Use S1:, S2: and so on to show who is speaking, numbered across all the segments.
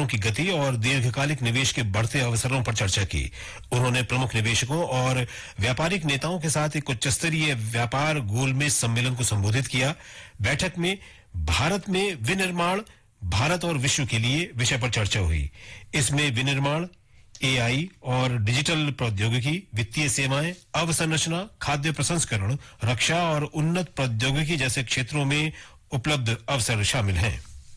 S1: व्यापारों की गति और दीर्घकालिक निवेश के बढ़ते अवसरों पर चर्चा की। उन्होंने प्रमुख निवेशकों और व्यापारिक नेताओं के साथ एक उच्च स्तरीय व्यापार गोलमेज सम्मेलन को संबोधित किया। बैठक में भारत में विनिर्माण, भारत और विश्व के लिए विषय पर चर्चा हुई। इसमें विनिर्माण, एआई और डिजिटल प्रौद्योगिकी, वित्तीय सेवाएं, अवसंरचना, खाद्य प्रसंस्करण, रक्षा और उन्नत प्रौद्योगिकी जैसे क्षेत्रों में उपलब्ध अवसर शामिल हैं।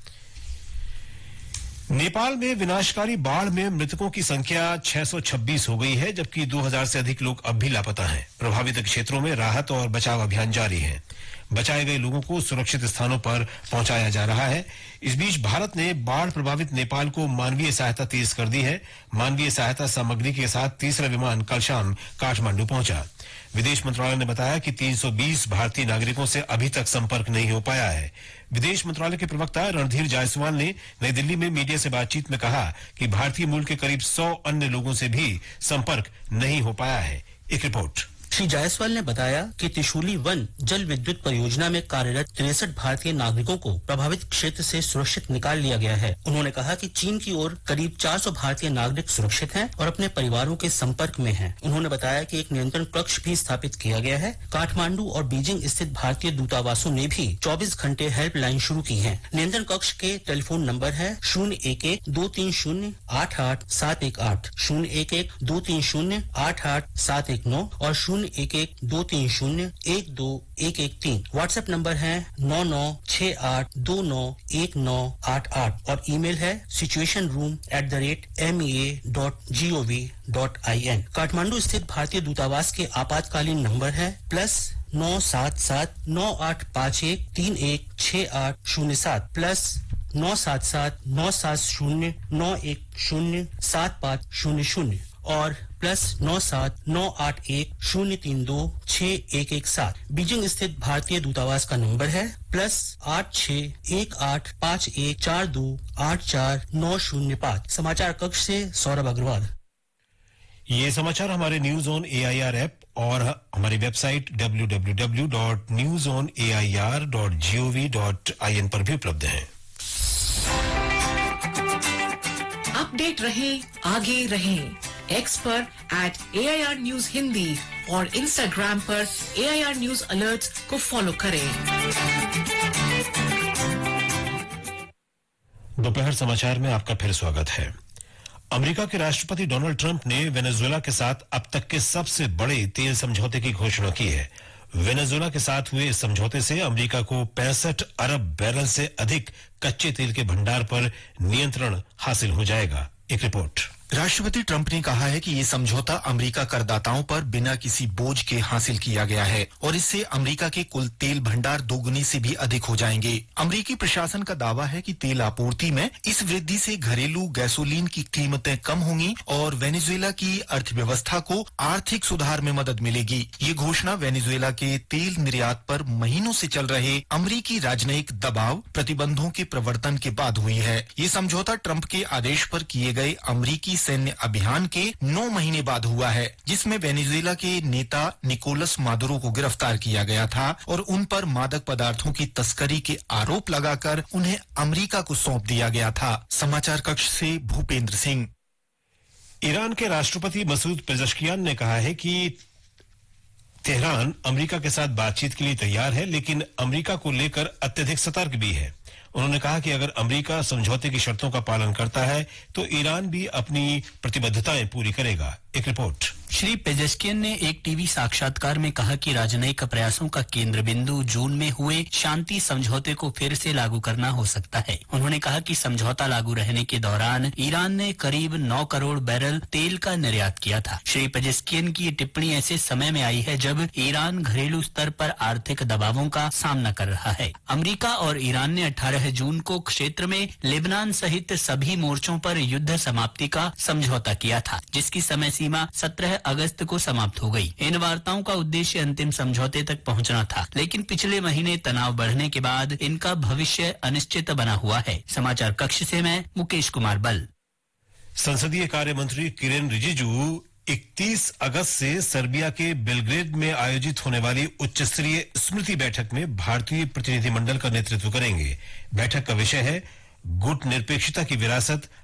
S1: नेपाल में विनाशकारी बाढ़ में मृतकों की संख्या 626 हो गई है, जबकि 2000 से अधिक लोग अब भी लापता हैं। प्रभावित क्षेत्रों में राहत और बचाव अभियान जारी है। बचाए गए लोगों को सुरक्षित स्थानों पर पहुंचाया जा रहा है। इस बीच भारत ने बाढ़ प्रभावित नेपाल को मानवीय सहायता तेज कर दी है। मानवीय सहायता सामग्री के साथ तीसरा विमान कल शाम काठमांडू पहुंचा। विदेश मंत्रालय ने बताया कि 320 भारतीय नागरिकों से अभी तक संपर्क नहीं हो पाया है। विदेश मंत्रालय के प्रवक्ता रणधीर जायसवाल ने नई दिल्ली में मीडिया से बातचीत में कहा कि भारतीय मूल के करीब 100 अन्य लोगों से भी संपर्क नहीं हो पाया है। एक रिपोर्ट।
S2: श्री जायसवाल ने बताया कि त्रिशूली वन जल विद्युत परियोजना में कार्यरत 63 भारतीय नागरिकों को प्रभावित क्षेत्र से सुरक्षित निकाल लिया गया है। उन्होंने कहा कि चीन की ओर करीब 400 भारतीय नागरिक सुरक्षित हैं और अपने परिवारों के संपर्क में हैं। उन्होंने बताया कि एक नियंत्रण कक्ष भी स्थापित किया गया है। काठमांडू और बीजिंग स्थित भारतीय दूतावासों ने भी 24 घंटे हेल्पलाइन शुरू की है। नियंत्रण कक्ष के टेलीफोन नंबर है 011-230-88718, 011-230-88719 और 011-230-12113। व्हाट्सएप नंबर है 9968291988 और ईमेल है situationroom@mea.gov.in। काठमांडू स्थित भारतीय दूतावास के आपातकालीन नंबर है +977-9851-316807 +977-970-910-7500 और +97-981-032-6117। बीजिंग स्थित भारतीय दूतावास का नंबर है +86185142849005। समाचार कक्ष से सौरभ अग्रवाल।
S1: ये समाचार हमारे न्यूज ऑन AIR ऐप और हमारी वेबसाइट www.newsonair.gov.in पर भी उपलब्ध हैं।
S3: अपडेट रहे, आगे रहे। एक्स पर @AIR News हिंदी और इंस्टाग्राम पर AIR News Alerts को फॉलो करें।
S1: दोपहर समाचार में आपका फिर स्वागत है। अमेरिका के राष्ट्रपति डोनाल्ड ट्रंप ने वेनेजुएला के साथ अब तक के सबसे बड़े तेल समझौते की घोषणा की है। वेनेजुएला के साथ हुए इस समझौते से अमेरिका को 65 अरब बैरल से अधिक कच्चे तेल के भंडार पर नियंत्रण हासिल हो जाएगा। एक रिपोर्ट।
S4: राष्ट्रपति ट्रंप ने कहा है कि ये समझौता अमेरिका करदाताओं पर बिना किसी बोझ के हासिल किया गया है और इससे अमेरिका के कुल तेल भंडार दोगुने से भी अधिक हो जाएंगे। अमेरिकी प्रशासन का दावा है कि तेल आपूर्ति में इस वृद्धि से घरेलू गैसोलीन की कीमतें कम होंगी और वेनेजुएला की अर्थव्यवस्था को आर्थिक सुधार में मदद मिलेगी। ये घोषणा वेनेजुएला के तेल निर्यात पर महीनों से चल रहे अमेरिकी राजनयिक दबाव प्रतिबंधों के प्रवर्तन के बाद हुई है। ये समझौता ट्रंप के आदेश पर किए गए अमेरिकी सैन्य अभियान के 9 महीने बाद हुआ है, जिसमें वेनेजुएला के नेता निकोलस मादुरो को गिरफ्तार किया गया था और उन पर मादक पदार्थों की तस्करी के आरोप लगाकर उन्हें अमेरिका को सौंप दिया गया था। समाचार कक्ष से भूपेंद्र सिंह।
S1: ईरान के राष्ट्रपति मसूद पेज़ेश्कियान ने कहा है कि तेहरान अमेरिका के साथ बातचीत के लिए तैयार है, लेकिन अमेरिका को लेकर अत्यधिक सतर्क भी है। उन्होंने कहा कि अगर अमेरिका समझौते की शर्तों का पालन करता है तो ईरान भी अपनी प्रतिबद्धताएं पूरी करेगा। एक रिपोर्ट।
S2: श्री पेजेश्कियन ने एक टीवी साक्षात्कार में कहा कि राजनयिक प्रयासों का केंद्र बिंदु जून में हुए शांति समझौते को फिर से लागू करना हो सकता है। उन्होंने कहा कि समझौता लागू रहने के दौरान ईरान ने करीब 9 करोड़ बैरल तेल का निर्यात किया था। श्री पेजेश्कियन की ये टिप्पणी ऐसे समय में आई है जब ईरान घरेलू स्तर पर आर्थिक दबावों का सामना कर रहा है। अमेरिका और ईरान ने 18 जून को क्षेत्र में लेबनान सहित सभी मोर्चों पर युद्ध समाप्ति का समझौता किया था, जिसकी समय सीमा 17 अगस्त को समाप्त हो गई। इन वार्ताओं का उद्देश्य अंतिम समझौते तक पहुंचना था, लेकिन पिछले महीने तनाव बढ़ने के बाद इनका भविष्य अनिश्चित बना हुआ है। समाचार कक्ष से मैं मुकेश कुमार बल।
S1: संसदीय कार्य मंत्री किरेन रिजिजू 31 अगस्त से सर्बिया के बेलग्रेड में आयोजित होने वाली उच्च स्तरीय स्मृति बैठक में भारतीय प्रतिनिधिमंडल का नेतृत्व करेंगे। बैठक का विषय है गुट निरपेक्षता की विरासत,